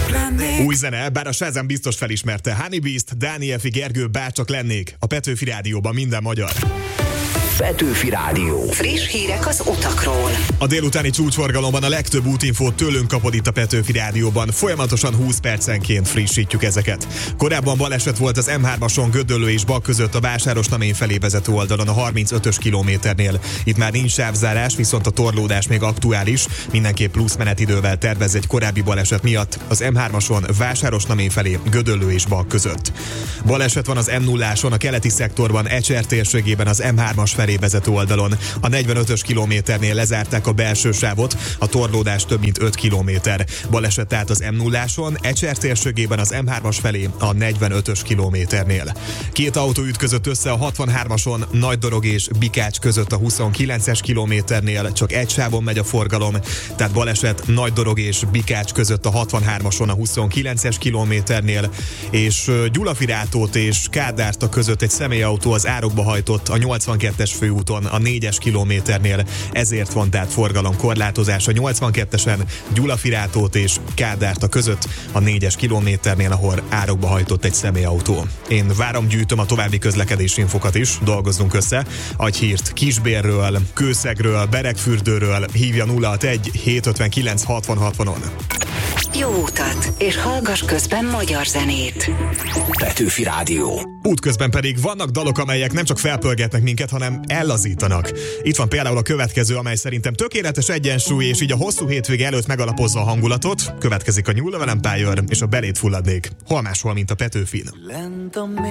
csak lennék. Új zene, bár a Shazam biztos felismerte. Honey Beast, Dáni F. Gergő, bárcsak lennék. A Petőfi Rádióban minden magyar. Petőfi Rádió. Friss hírek az utakról. A délutáni csúcsforgalomban a legtöbb útinfót tőlünk kapod itt a Petőfi Rádióban. Folyamatosan 20 percenként frissítjük ezeket. Korábban baleset volt az M3-ason Gödöllő és Bak között a Vásárosnamény felé vezető oldalon a 35-ös kilométernél. Itt már nincs sávzárás, viszont a torlódás még aktuális. Mindenképp plusz menetidővel tervez egy korábbi baleset miatt az M3-ason Vásárosnamény felé Gödöllő és Bak között. Baleset van az M0-áson a keleti szektorban Ecser térségében az M3-as felé vezető oldalon. A 45-ös kilométernél lezárták a belső sávot, a torlódás több mint 5 kilométer. Baleset tehát az M0-áson, Ecser térségében az M3-as felé a 45-ös kilométernél. Két autó ütközött össze a 63-ason Nagydorog és Bikács között a 29-es kilométernél, csak egy sávon megy a forgalom, tehát baleset Nagydorog és Bikács között a 63-ason a 29-es kilométernél, és Gyulafirátót és Kádárta között egy személyautó az árokba hajtott a 82-es főúton a 4-es kilométernél, ezért van tehát forgalomkorlátozás a 82-esen Gyulafirátót és Kádárta között a 4-es kilométernél, ahol árokba hajtott egy személyautó. Én várom, gyűjtöm a további közlekedési infokat is, dolgozzunk össze. Adj hírt Kisbérről, Kőszegről, Beregfürdőről, hívja 061 759 60 60-on. Jó utat, és hallgass közben magyar zenét. Petőfi Rádió. Útközben pedig vannak dalok, amelyek nem csak felpörgetnek minket, hanem ellazítanak. Itt van például a következő, amely szerintem tökéletes egyensúly, és így a hosszú hétvége előtt megalapozza a hangulatot. Következik a New Level Empire és a Belét fulladnék. Hol máshol, mint a Petőfin.